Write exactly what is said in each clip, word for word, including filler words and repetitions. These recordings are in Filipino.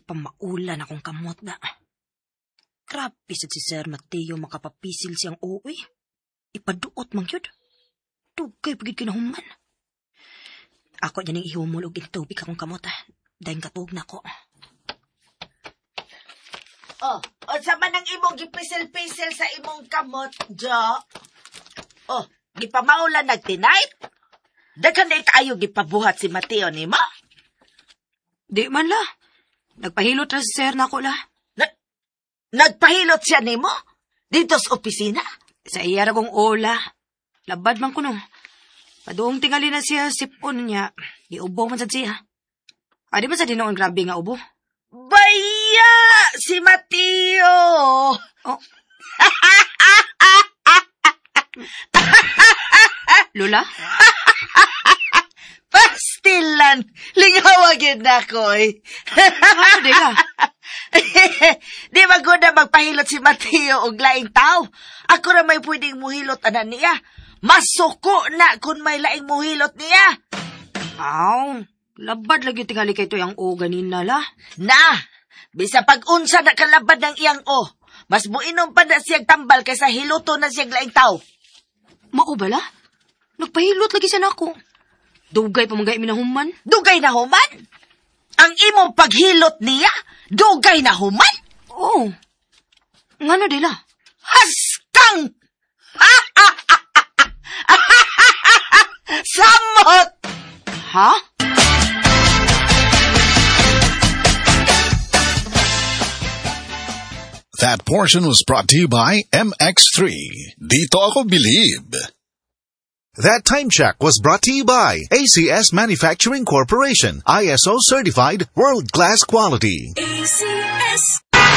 Gipamaulan akong kamot na. Grabe sad si Sir Mateo makapapisil siyang uwi. Ipaduot mang yun. Tugay pagid kinahuman. Ako dyan ang ihumulog intubig akong kamot ah. Dahil katug na ko. Oh, o sa man ang imong gipisil-pisil sa imong kamot, Jo? Oh, gipamaulan nagtinight? Daghan na kaayo gipabuhat si Mateo ni mo? Di man la. Nagpahilot na si Sir na ko la. Na, nagpahilot siya ni mo? Dito sa opisina? Sa iya ragong ola. Labad man ko no. Padoong tingali na siya sipon niya. Iubo man sad siya. Adi man sa dinoon grabe nga ubo. Baya! Si Mateo! Oh. Lola? Pastilan! Lingawagin na ko eh. Ano di ka? Di ba ko na magpahilot si Mateo og laing tao? Ako na may pwedeng muhilot anan niya. Masuko na kung may laing muhilot niya. Aw, labad lagi tingali kay to yung o ganin na la. Na! Bisa pag-unsa na kalabad ng iyang o. Mas muinom pa na siyang tambal kaysa hiluto na siyang laing tao. Mao bala? Nagpahilot lagi siya nako. Dugay pa mga minahuman. Dugay na human? Ang imong paghilot niya? Dugay na human? Oo. Ngano dila? Haskang! Samot! Ha? That portion was brought to you by M X three. Dito ako believe. That time check was brought to you by A C S Manufacturing Corporation, I S O certified, world-class quality. A C S.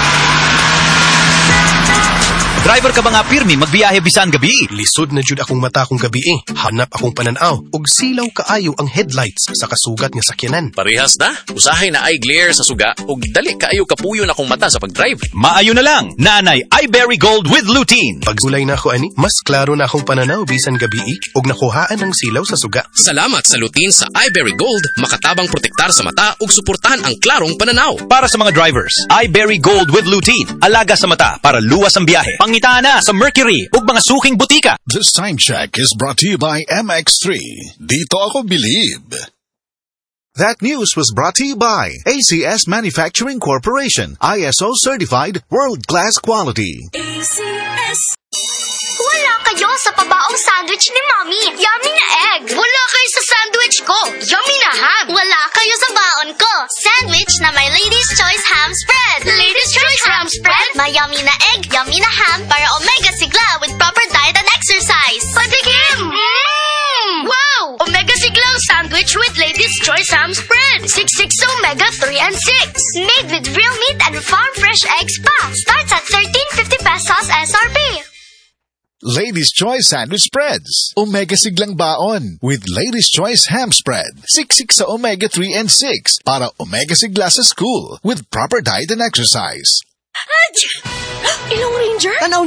Driver ka ba nga pirmi magbiyahe bisan gabi? Lisod na jud akong mata kong gabi eh. Hanap akong pananaw og silaw kaayo ang headlights sa kasugat nga sakyanan. Parehas na. Usahay na eye glare sa suga og dali kaayo kapuyo na akong mata sa pagdrive. Maayo na lang. Nanay iBerry Gold with lutein. Pagsulay na ako ani, mas klaro na akong pananaw bisan gabi eh, og nakuhaan ang silaw sa suga. Salamat sa lutein sa iBerry Gold, makatabang protektar sa mata ug suportahan ang klarong pananaw. Para sa mga drivers, iBerry Gold with lutein. Alaga sa mata para luwas ang biyahe. Pangitana sa Mercury ug mga suking butika. This time check is brought to you by M X three. Dito ako believe. That news was brought to you by A C S Manufacturing Corporation, I S O certified, world-class quality. A C S. Wala kayo sa pabaong sandwich ni Mommy. Yummy na egg. Wala kayo sa sandwich ko. Yummy na ham. Wala kayo sa baon ko. Sandwich na may Lady's Choice Ham Spread. Lady's Choice Ham Spread. May yummy na egg, yummy na ham para omega sigla with proper diet and exercise. Patikim! Mmm! Wow! Omega sigla sandwich with Lady's Choice Ham Spread. six six omega three and six. Made with real meat and farm fresh eggs pa. Starts at thirteen fifty pesos S R P. Ladies' Choice Sandwich Spreads. Omega siglang baon with Ladies' Choice Ham Spread. Siksik sa omega three and six para omega sigla sa school with proper diet and exercise. Ilong Ranger? Tanaw